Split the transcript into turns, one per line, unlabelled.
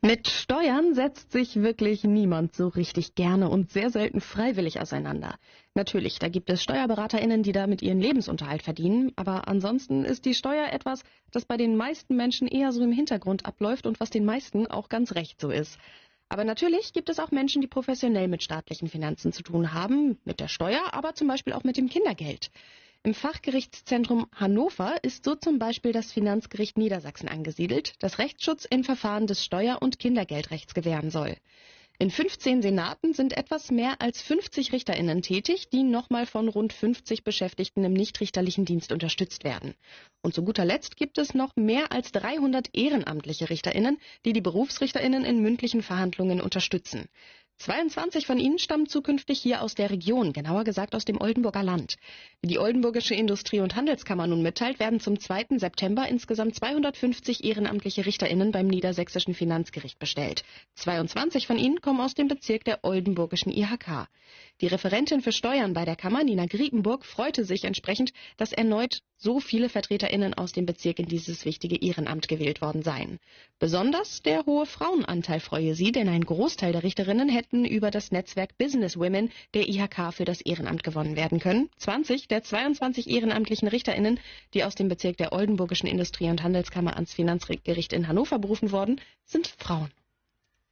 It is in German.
Mit Steuern setzt sich wirklich niemand so richtig gerne und sehr selten freiwillig auseinander. Natürlich, da gibt es SteuerberaterInnen, die damit ihren Lebensunterhalt verdienen, aber ansonsten ist die Steuer etwas, das bei den meisten Menschen eher so im Hintergrund abläuft und was den meisten auch ganz recht so ist. Aber natürlich gibt es auch Menschen, die professionell mit staatlichen Finanzen zu tun haben, mit der Steuer, aber zum Beispiel auch mit dem Kindergeld. Im Fachgerichtszentrum Hannover ist so zum Beispiel das Finanzgericht Niedersachsen angesiedelt, das Rechtsschutz in Verfahren des Steuer- und Kindergeldrechts gewähren soll. In 15 Senaten sind etwas mehr als 50 RichterInnen tätig, die nochmal von rund 50 Beschäftigten im nichtrichterlichen Dienst unterstützt werden. Und zu guter Letzt gibt es noch mehr als 300 ehrenamtliche RichterInnen, die die BerufsrichterInnen in mündlichen Verhandlungen unterstützen. 22 von ihnen stammen zukünftig hier aus der Region, genauer gesagt aus dem Oldenburger Land. Wie die Oldenburgische Industrie- und Handelskammer nun mitteilt, werden zum 2. September insgesamt 250 ehrenamtliche RichterInnen beim Niedersächsischen Finanzgericht bestellt. 22 von ihnen kommen aus dem Bezirk der Oldenburgischen IHK. Die Referentin für Steuern bei der Kammer, Nina Griepenburg, freute sich entsprechend, dass erneut so viele VertreterInnen aus dem Bezirk in dieses wichtige Ehrenamt gewählt worden seien. Besonders der hohe Frauenanteil freue sie, denn ein Großteil der Richterinnen hätten über das Netzwerk Business Women der IHK für das Ehrenamt gewonnen werden können. 20 der 22 ehrenamtlichen RichterInnen, die aus dem Bezirk der Oldenburgischen Industrie- und Handelskammer ans Finanzgericht in Hannover berufen wurden, sind Frauen.